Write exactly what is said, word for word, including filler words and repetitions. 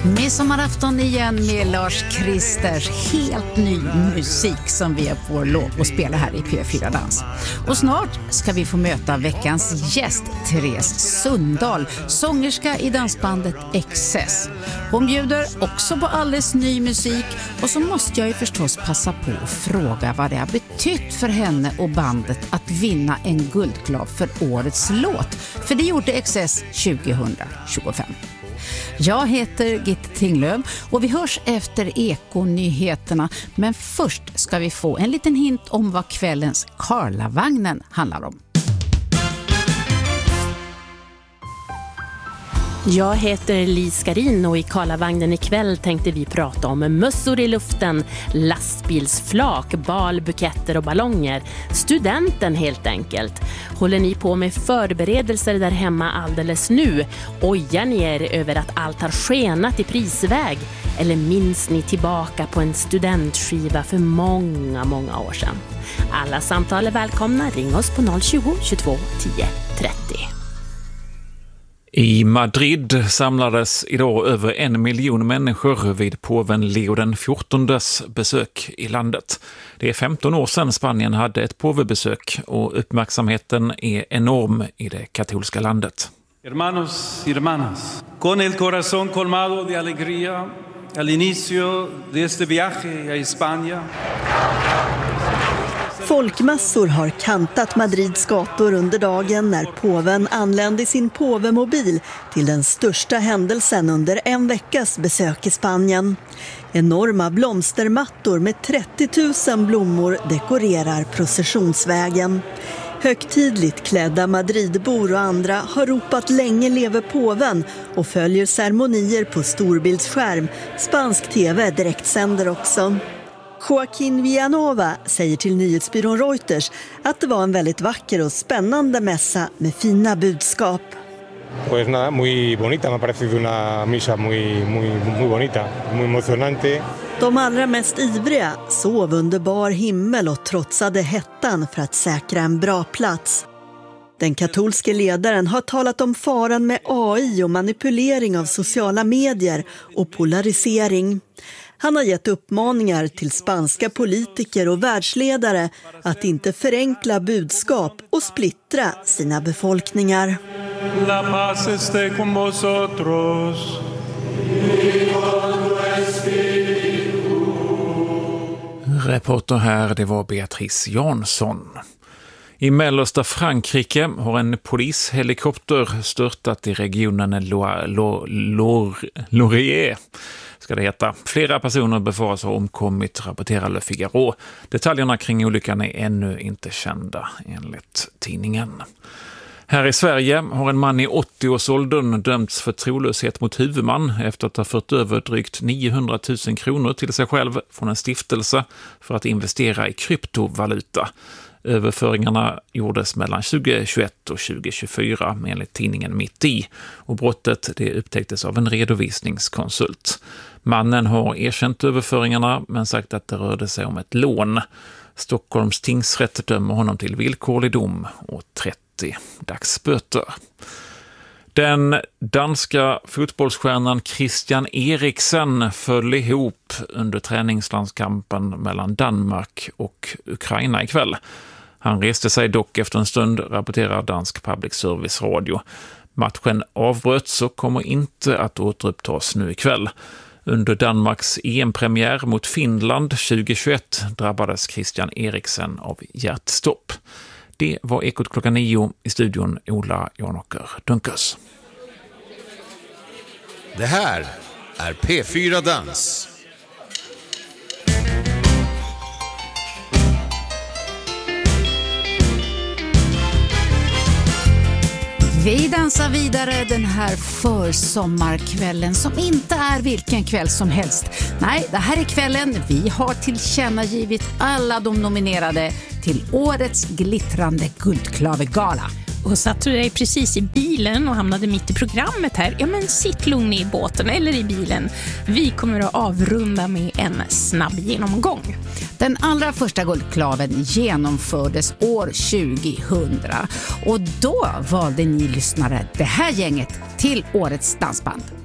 Midsommarafton igen med Lars Kristers helt ny musik som vi är på vår låt och spelar här i P fyra Dans. Och snart ska vi få möta veckans gäst, Therese Sundahl, sångerska i dansbandet Excess. Hon bjuder också på alldeles ny musik och så måste jag ju förstås passa på att fråga vad det har betytt för henne och bandet att vinna en guldklav för årets låt. För det gjorde Excess tjugohundratjugofem. Jag heter Gitte Tinglöf och vi hörs efter Ekonyheterna, men först ska vi få en liten hint om vad kvällens Karlavagnen handlar om. Jag heter Lis Skarin och i Karlavagnen ikväll tänkte vi prata om mössor i luften, lastbilsflak, bal, buketter och ballonger. Studenten helt enkelt. Håller ni på med förberedelser där hemma alldeles nu? Ojar ni er över att allt har skenat i prisväg? Eller minns ni tillbaka på en studentskiva för många, många år sedan? Alla samtal är välkomna. Ring oss på noll tjugo, tjugotvå, tio, trettio. I Madrid samlades idag över en miljon människor vid påven Leo den fjortondes besök i landet. Det är femton år sedan Spanien hade ett påvebesök och uppmärksamheten är enorm i det katolska landet. Hermanos y hermanas, con el corazón colmado de alegría al inicio de este viaje a España. Folkmassor har kantat Madrids gator under dagen när påven anlände i sin påvemobil till den största händelsen under en veckas besök i Spanien. Enorma blomstermattor med trettio tusen blommor dekorerar processionsvägen. Högtidligt klädda Madridbor och andra har ropat länge leve påven och följer ceremonier på storbildsskärm. Spansk tv direktsänder också. Joaquín Villanova säger till nyhetsbyrån Reuters att det var en väldigt vacker och spännande mässa med fina budskap. Pues nada, muy bonita, me ha parecido una misa muy muy muy bonita, muy emocionante. De allra mest ivriga sov under bar himmel och trotsade hettan för att säkra en bra plats. Den katolske ledaren har talat om faran med A I och manipulering av sociala medier och polarisering. Han har gett uppmaningar till spanska politiker och världsledare att inte förenkla budskap och splittra sina befolkningar. La paz esté con vosotros. Reporter här, det var Beatrice Jansson. I mellersta Frankrike har en polishelikopter störtat i regionen Laurier. Ska det heta. Flera personer befaras ha omkommit, rapporterar Le Figaro. Detaljerna kring olyckan är ännu inte kända enligt tidningen. Här i Sverige har en man i åttio-årsåldern dömts för trolöshet mot huvudman efter att ha fört över drygt niohundratusen kronor till sig själv från en stiftelse för att investera i kryptovaluta. Överföringarna gjordes mellan tjugohundratjugoett och tjugohundratjugofyra enligt tidningen Mitt i och brottet det upptäcktes av en redovisningskonsult. Mannen har erkänt överföringarna men sagt att det rörde sig om ett lån. Stockholms tingsrätt dömer honom till villkorlig dom och trettio dagsböter. Den danska fotbollsstjärnan Christian Eriksen föll ihop under träningslandskampen mellan Danmark och Ukraina ikväll. Han reste sig dock efter en stund, rapporterar dansk public service radio. Matchen avbröts och kommer inte att återupptas nu ikväll. Under Danmarks E M-premiär mot Finland tjugohundratjugoett drabbades Christian Eriksen av hjärtstopp. Det var Ekot klockan nio, i studion Ola Janåker Dunkers. Det här är P fyra Dans. Vi dansar vidare den här försommarkvällen som inte är vilken kväll som helst. Nej, det här är kvällen vi har tillkännagivit alla de nominerade till årets glittrande guldklavegala. Och satt du dig precis i bilen och hamnade mitt i programmet här? Ja, men sitt lugn i båten eller i bilen. Vi kommer att avrunda med en snabb genomgång. Den allra första guldklaven genomfördes år tjugohundra och då valde ni lyssnare det här gänget till årets dansband.